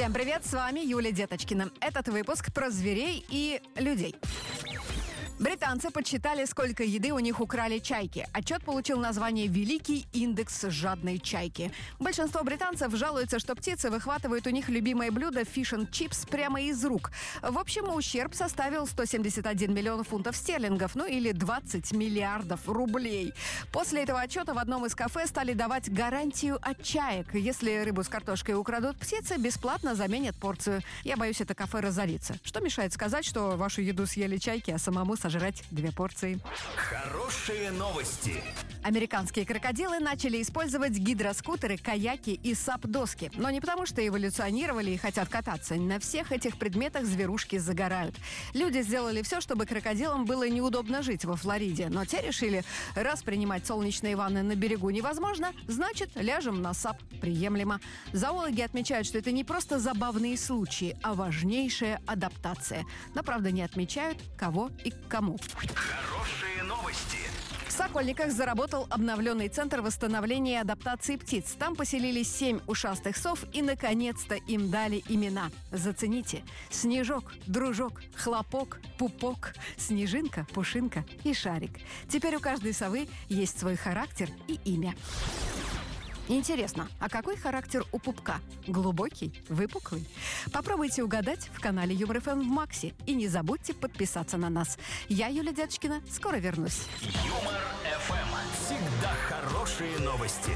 Всем привет, с вами Юлия Деточкина. Этот выпуск про зверей и людей. Британцы подсчитали, сколько еды у них украли чайки. Отчет получил название «Великий индекс жадной чайки». Большинство британцев жалуются, что птицы выхватывают у них любимое блюдо фиш энд чипс прямо из рук. В общем, ущерб составил 171 миллион фунтов стерлингов, или 20 миллиардов рублей. После этого отчета в одном из кафе стали давать гарантию от чаек. Если рыбу с картошкой украдут птицы, бесплатно заменят порцию. Я боюсь, это кафе разорится. Что мешает сказать, что вашу еду съели чайки, а самому сожрать 2 порции? Хорошие новости. Американские крокодилы начали использовать гидроскутеры, каяки и сап-доски. Но не потому, что эволюционировали и хотят кататься. На всех этих предметах зверушки загорают. Люди сделали все, чтобы крокодилам было неудобно жить во Флориде. Но те решили, раз принимать солнечные ванны на берегу невозможно, значит, ляжем на сап. Приемлемо. Зоологи отмечают, что это не просто забавные случаи, а важнейшая адаптация. Но, правда, не отмечают, кого и к кому. Хорошие новости. В Сокольниках заработал обновленный центр восстановления и адаптации птиц. Там поселились 7 ушастых сов и, наконец-то, им дали имена. Зацените. Снежок, дружок, хлопок, пупок, снежинка, пушинка и шарик. Теперь у каждой совы есть свой характер и имя. Интересно, а какой характер у пупка? Глубокий? Выпуклый? Попробуйте угадать в канале Юмор ФМ в Максе. И не забудьте подписаться на нас. Я, Юлия Деточкина, скоро вернусь. Юмор ФМ. Всегда хорошие новости.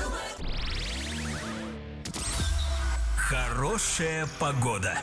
Хорошая погода.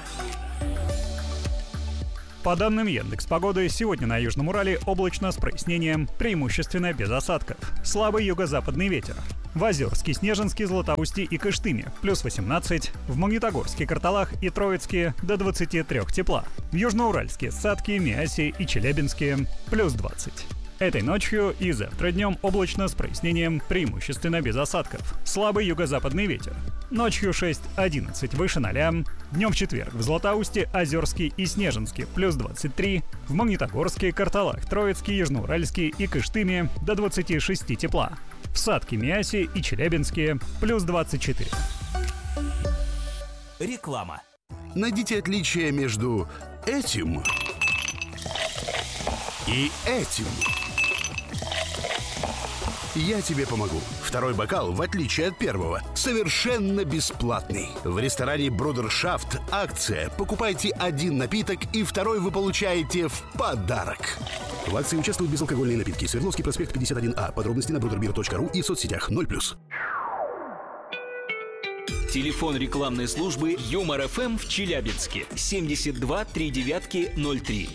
По данным Яндекс.Погоды, сегодня на Южном Урале облачно с прояснением, преимущественно без осадков. Слабый юго-западный ветер. В Озерске, Снежинске, Златоусте и Кыштыме – плюс 18, в Магнитогорске, Карталах и Троицке – до 23 тепла. В Южноуральске, Сатке, Миасе и Челябинске – плюс 20. Этой ночью и завтра днем облачно с прояснением, преимущественно без осадков. Слабый юго-западный ветер. Ночью 6-11 выше 0. Днем в четверг в Златоусте, Озерске и Снежинске плюс 23. В Магнитогорске, Карталах, Троицке, Южноуральске и Кыштыме до 26 тепла. В Сатке, Миасе и Челябинске плюс 24. Реклама. Найдите отличие между этим и этим. Я тебе помогу. Второй бокал, в отличие от первого, совершенно бесплатный. В ресторане Брудершафт акция. Покупайте один напиток, и второй вы получаете в подарок. В акции участвуют безалкогольные напитки. Свердловский проспект 51А. Подробности на bruderbeer.ru и в соцсетях 0+. Телефон рекламной службы Юмор ФМ в Челябинске 72 39 03.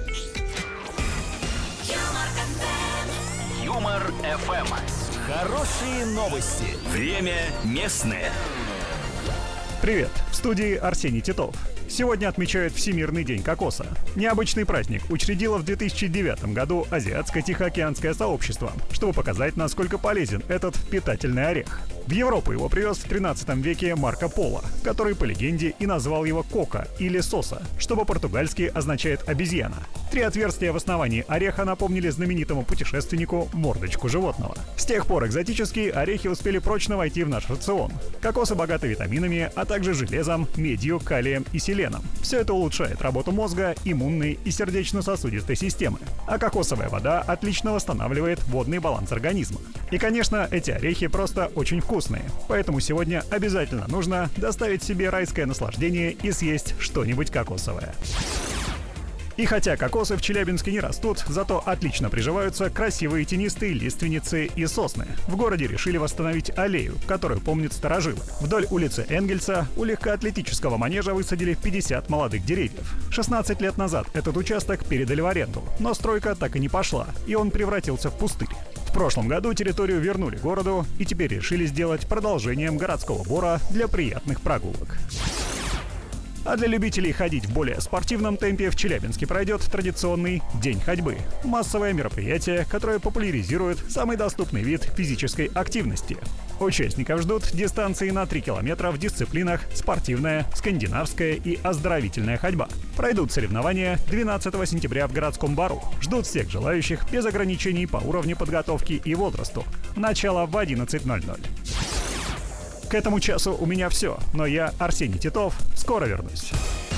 Юмор ФМ. Хорошие новости. Время местное. Привет! В студии Арсений Титов. Сегодня отмечают Всемирный день кокоса. Необычный праздник учредило в 2009 году Азиатско-Тихоокеанское сообщество, чтобы показать, насколько полезен этот питательный орех. В Европу его привез в 13 веке Марко Поло, который, по легенде, и назвал его кока или соса, что по-португальски означает «обезьяна». 3 отверстия в основании ореха напомнили знаменитому путешественнику мордочку животного. С тех пор экзотические орехи успели прочно войти в наш рацион. Кокосы богаты витаминами, а также железом, медью, калием и селеном. Все это улучшает работу мозга, иммунной и сердечно-сосудистой системы. А кокосовая вода отлично восстанавливает водный баланс организма. И, конечно, эти орехи просто очень вкусные. Поэтому сегодня обязательно нужно доставить себе райское наслаждение и съесть что-нибудь кокосовое. И хотя кокосы в Челябинске не растут, зато отлично приживаются красивые тенистые лиственницы и сосны. В городе решили восстановить аллею, которую помнят старожилы. Вдоль улицы Энгельса у легкоатлетического манежа высадили 50 молодых деревьев. 16 лет назад этот участок передали в аренду, но стройка так и не пошла, и он превратился в пустырь. В прошлом году территорию вернули городу и теперь решили сделать продолжением городского бора для приятных прогулок. А для любителей ходить в более спортивном темпе в Челябинске пройдет традиционный День ходьбы. Массовое мероприятие, которое популяризирует самый доступный вид физической активности. Участников ждут дистанции на 3 километра в дисциплинах спортивная, скандинавская и оздоровительная ходьба. Пройдут соревнования 12 сентября в городском бару. Ждут всех желающих без ограничений по уровню подготовки и возрасту. Начало в 11:00. К этому часу у меня все, но я, Арсений Титов, скоро вернусь.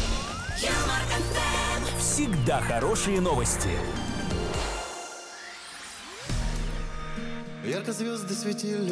Всегда хорошие новости. Ярко звезды светили